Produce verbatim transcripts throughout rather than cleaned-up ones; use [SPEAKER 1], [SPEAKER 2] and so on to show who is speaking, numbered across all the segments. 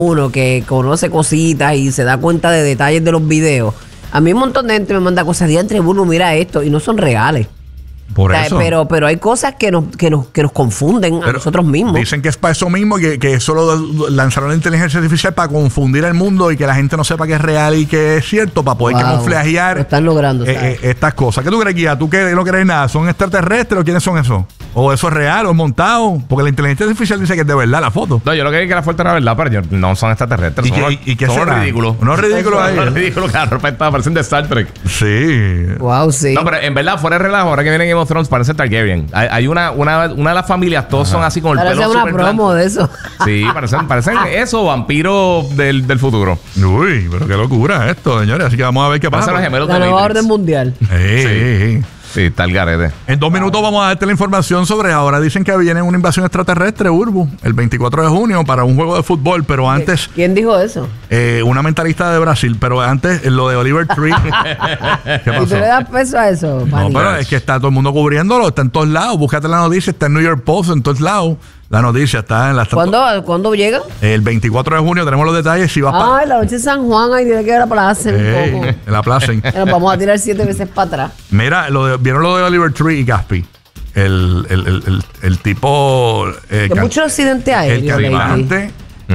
[SPEAKER 1] uno que conoce cositas y se da cuenta de detalles de los videos. A mí un montón de gente me manda cosas de entre Burbu, mira esto, y no son reales.
[SPEAKER 2] Por
[SPEAKER 1] o sea,
[SPEAKER 2] eso.
[SPEAKER 1] Pero, pero hay cosas que nos, que nos, que nos confunden
[SPEAKER 2] pero
[SPEAKER 1] a nosotros mismos.
[SPEAKER 2] Dicen que es para eso mismo, que, que solo lanzaron la inteligencia artificial para confundir el mundo y que la gente no sepa que es real y que es cierto, para poder
[SPEAKER 1] Wow,
[SPEAKER 2] camuflajear
[SPEAKER 1] lo están logrando,
[SPEAKER 2] eh, eh, estas cosas. ¿Qué tú crees, Guía? ¿Tú que no crees nada? ¿Son extraterrestres o quiénes son esos? ¿O eso es real o es montado? Porque la inteligencia artificial dice que es de verdad la foto.
[SPEAKER 3] No, yo lo que creí que la foto era verdad, pero yo- no son extraterrestres.
[SPEAKER 2] ¿Y
[SPEAKER 3] son
[SPEAKER 2] qué-
[SPEAKER 3] unos-
[SPEAKER 2] y qué
[SPEAKER 3] son unos
[SPEAKER 2] será?
[SPEAKER 3] ridículos.
[SPEAKER 2] Unos ridículos ahí.
[SPEAKER 3] Unos ridículos que la ropa está parecen de Star Trek.
[SPEAKER 2] Sí.
[SPEAKER 1] Wow, sí.
[SPEAKER 3] No, pero en verdad, fuera de relajo, ahora que viene Game of Thrones, parece Targaryen. Hay, hay una, una, una de las familias, todos son así con el
[SPEAKER 1] Parece
[SPEAKER 3] pelo
[SPEAKER 1] una
[SPEAKER 3] súper
[SPEAKER 1] promo
[SPEAKER 3] blanco.
[SPEAKER 1] de eso.
[SPEAKER 3] Sí, parecen, parecen eso, vampiros del, del futuro.
[SPEAKER 2] Uy, pero qué locura esto, señores. Así que vamos a ver qué pasa.
[SPEAKER 3] Parecen los gemelos
[SPEAKER 1] La
[SPEAKER 3] de
[SPEAKER 1] nueva
[SPEAKER 3] Matrix.
[SPEAKER 1] orden mundial.
[SPEAKER 2] Sí, sí, sí.
[SPEAKER 3] Sí, está el garete.
[SPEAKER 2] En dos minutos vamos a darte la información sobre ahora. Dicen que viene una invasión extraterrestre, Urbu, el veinticuatro de junio para un juego de fútbol, pero antes
[SPEAKER 1] ¿Quién dijo eso?
[SPEAKER 2] eh, una mentalista de Brasil, pero antes eh, lo de Oliver Tree. ¿Qué
[SPEAKER 1] ¿Y tú
[SPEAKER 2] pasó?
[SPEAKER 1] le das peso a eso,
[SPEAKER 2] No,
[SPEAKER 1] Manny?
[SPEAKER 2] pero es que está todo el mundo cubriéndolo, está en todos lados. Búscate la noticia, está en New York Post, en todos lados. La noticia está en la...
[SPEAKER 1] ¿Cuándo, ¿Cuándo llegan?
[SPEAKER 2] El veinticuatro de junio tenemos los detalles. Si vas para...
[SPEAKER 1] Ay, la noche de San Juan, ahí tiene que ir a la plaza un poco.
[SPEAKER 2] en la plaza.
[SPEAKER 1] Nos vamos a tirar siete veces para atrás.
[SPEAKER 2] Mira, lo de- vieron lo de Oliver Tree y Gaspi. El, el, el, el, el tipo... eh,
[SPEAKER 1] Que
[SPEAKER 2] can-
[SPEAKER 1] mucho accidente
[SPEAKER 2] el
[SPEAKER 1] aéreo. baby.
[SPEAKER 2] cantante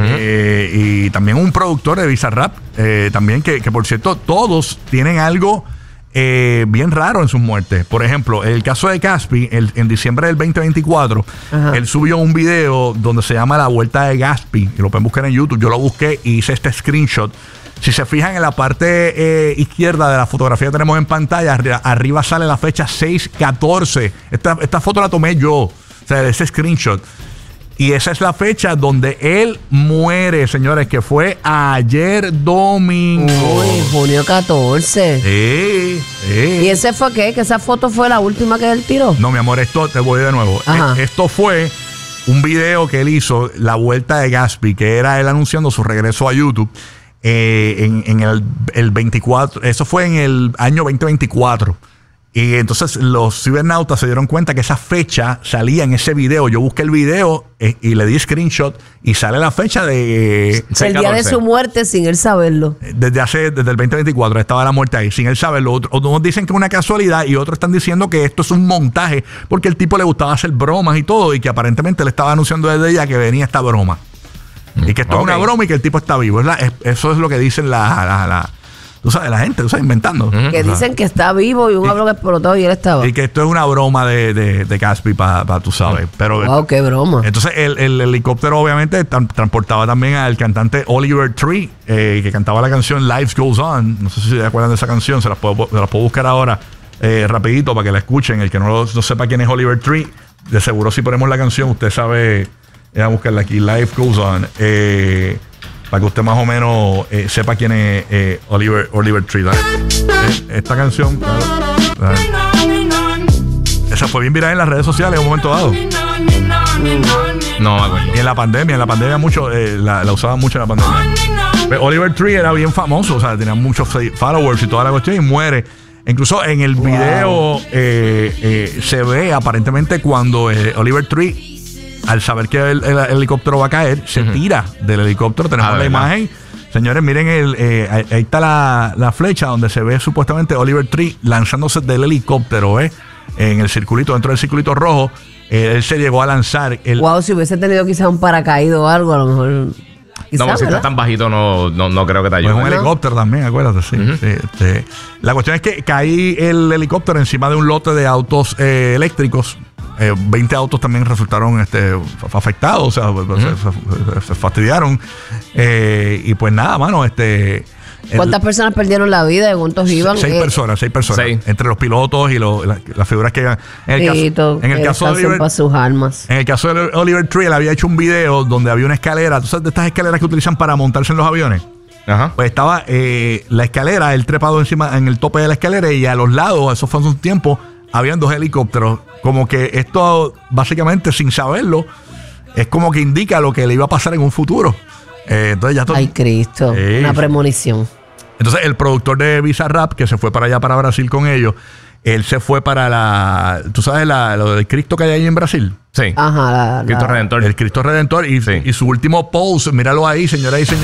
[SPEAKER 2] eh, y también un productor de Bizarrap eh, también que, que por cierto todos tienen algo eh, bien raro en sus muertes. Por ejemplo, el caso de Gaspi, el- en diciembre del veinte veinticuatro,
[SPEAKER 1] Ajá.
[SPEAKER 2] él subió un video donde se llama La Vuelta de Gaspi, y lo pueden buscar en YouTube. Yo lo busqué y hice este screenshot. Si se fijan en la parte eh, izquierda de la fotografía que tenemos en pantalla, arri- arriba sale la fecha seis catorce. Esta, esta foto la tomé yo, o sea, de ese screenshot. Y esa es la fecha donde él muere, señores, que fue ayer domingo.
[SPEAKER 1] Uy, junio catorce.
[SPEAKER 2] Sí, sí.
[SPEAKER 1] ¿Y ese fue qué? ¿Que esa foto fue la última que él tiró?
[SPEAKER 2] No, mi amor, esto te voy de nuevo.
[SPEAKER 1] Ajá.
[SPEAKER 2] E- Esto fue un video que él hizo, La Vuelta de Gaspi, que era él anunciando su regreso a YouTube eh, en, en el, el veinticuatro. Eso fue en el año veinte veinticuatro. Y entonces los cibernautas se dieron cuenta que esa fecha salía en ese video. Yo busqué el video eh, y le di screenshot y sale la fecha de...
[SPEAKER 1] El día de su muerte sin él saberlo.
[SPEAKER 2] Desde hace, desde el veinte veinticuatro estaba la muerte ahí, sin él saberlo. Otro- Unos dicen que es una casualidad y otros están diciendo que esto es un montaje porque el tipo le gustaba hacer bromas y todo y que aparentemente le estaba anunciando desde ya que venía esta broma. Y que esto
[SPEAKER 3] Ok.
[SPEAKER 2] es una broma y que el tipo está vivo. Es la- es- eso es lo que dicen la, la, la- tú sabes, la gente, tú sabes, inventando.
[SPEAKER 1] Que dicen que está vivo y un avión explotó y él estaba.
[SPEAKER 2] Y que esto es una broma de, de, de Gaspi para, tú sabes. Pero
[SPEAKER 1] Wow, qué broma.
[SPEAKER 2] entonces el, el helicóptero obviamente tran- transportaba también al cantante Oliver Tree, eh, que cantaba la canción Life Goes On. No sé si se acuerdan de esa canción, se las puedo, se las puedo buscar ahora eh, rapidito para que la escuchen. El que no, lo- no sepa quién es Oliver Tree, de seguro si ponemos la canción, usted sabe, voy a buscarla aquí, Life Goes On, eh, para que usted más o menos eh, sepa quién es eh, Oliver, Oliver Tree. Dale. Eh, esta canción, dale. Esa fue bien viral en las redes sociales en un momento dado.
[SPEAKER 3] No me acuerdo.
[SPEAKER 2] Y en la pandemia, en la pandemia mucho, eh, la, la usaban mucho en la pandemia. Pero Oliver Tree era bien famoso, o sea, tenía muchos followers y toda la cuestión y muere. Incluso en el video eh, eh, se ve aparentemente cuando eh, Oliver Tree, al saber que el, el- el helicóptero va a caer, se tira del helicóptero. Tenemos
[SPEAKER 3] Ah,
[SPEAKER 2] la
[SPEAKER 3] ¿verdad?
[SPEAKER 2] imagen. Señores, miren, el, eh, ahí, ahí está la, la flecha donde se ve supuestamente Oliver Tree lanzándose del helicóptero, ¿eh? En el circulito, dentro del circulito rojo. Eh, él se llegó a lanzar. El,
[SPEAKER 1] Wow, si hubiese tenido quizás un paracaído o algo, a lo mejor.
[SPEAKER 3] No,
[SPEAKER 1] Quizás,
[SPEAKER 3] pues si
[SPEAKER 1] ¿verdad?
[SPEAKER 3] estás tan bajito, no, no, no creo que te
[SPEAKER 2] Pues
[SPEAKER 3] ayude.
[SPEAKER 2] un
[SPEAKER 1] ¿no?
[SPEAKER 2] helicóptero también, acuérdate, sí. sí, este. La cuestión es que caí el helicóptero encima de un lote de autos eh, eléctricos. Eh, veinte autos también resultaron este, f- afectados, o sea, se, se- se fastidiaron. Eh, y pues nada, mano, este... el-
[SPEAKER 1] ¿Cuántas personas perdieron la vida? ¿De cuántos iban?
[SPEAKER 2] Seis
[SPEAKER 1] Eh,
[SPEAKER 2] personas, seis personas.
[SPEAKER 3] Seis.
[SPEAKER 2] Entre los pilotos y lo- la- las figuras que iban. En el
[SPEAKER 1] sí,
[SPEAKER 2] caso,
[SPEAKER 1] todo,
[SPEAKER 2] en el
[SPEAKER 1] que
[SPEAKER 2] caso de
[SPEAKER 1] descansen
[SPEAKER 2] Oliver,
[SPEAKER 1] para sus almas.
[SPEAKER 2] en el caso de Oliver Tree, él había hecho un video donde había una escalera. ¿Tú sabes de estas escaleras que utilizan para montarse en los aviones?
[SPEAKER 3] Ajá.
[SPEAKER 2] Pues estaba eh, la escalera, él trepado encima en el tope de la escalera y a los lados, eso fue hace un tiempo, habían dos helicópteros. Como que esto, básicamente, sin saberlo, es como que indica lo que le iba a pasar en un futuro. Eh, entonces ya todo.
[SPEAKER 1] Ay, Cristo.
[SPEAKER 2] Sí.
[SPEAKER 1] Una premonición.
[SPEAKER 2] Entonces el productor de Bizarrap, que se fue para allá, para Brasil con ellos, él se fue para la... ¿Tú sabes la, lo del Cristo que hay ahí en Brasil?
[SPEAKER 3] Sí.
[SPEAKER 1] Ajá, la,
[SPEAKER 3] Cristo
[SPEAKER 1] la-
[SPEAKER 3] Redentor.
[SPEAKER 2] El Cristo Redentor. Y,
[SPEAKER 3] Sí.
[SPEAKER 2] y su último post, míralo ahí, señoras y señores.